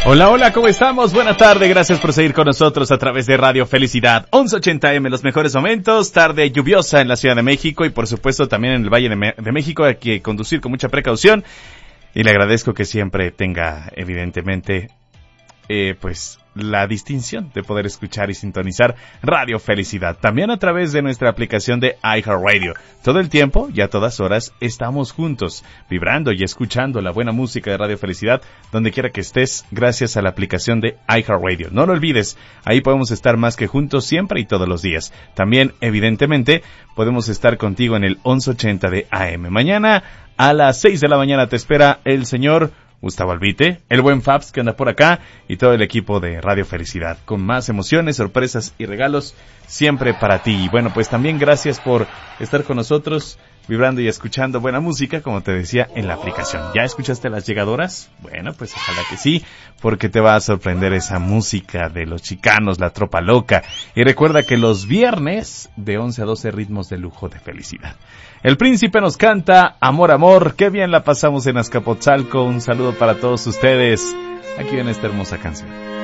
Hola, hola, ¿cómo estamos? Buena tarde, gracias por seguir con nosotros a través de Radio Felicidad 1180M, los mejores momentos, tarde lluviosa en la Ciudad de México y por supuesto también en el Valle de México. Hay que conducir con mucha precaución y le agradezco que siempre tenga evidentemente pues la distinción de poder escuchar y sintonizar Radio Felicidad. También a través de nuestra aplicación de iHeartRadio. Todo el tiempo y a todas horas estamos juntos, vibrando y escuchando la buena música de Radio Felicidad, donde quiera que estés, gracias a la aplicación de iHeartRadio. No lo olvides, ahí podemos estar más que juntos siempre y todos los días. También, evidentemente, podemos estar contigo en el 1180 de AM. Mañana a las 6 de la mañana te espera el señor Gustavo Albite, el buen Fabs que anda por acá y todo el equipo de Radio Felicidad con más emociones, sorpresas y regalos siempre para ti. Y bueno, pues también gracias por estar con nosotros vibrando y escuchando buena música, como te decía, en la aplicación. ¿Ya escuchaste las llegadoras? Bueno, pues ojalá que sí, porque te va a sorprender esa música de los Chicanos, la Tropa Loca. Y recuerda que los viernes de 11 a 12 ritmos de lujo de felicidad. El Príncipe nos canta Amor, Amor. Qué bien la pasamos en Azcapotzalco. Un saludo para todos ustedes. Aquí viene esta hermosa canción.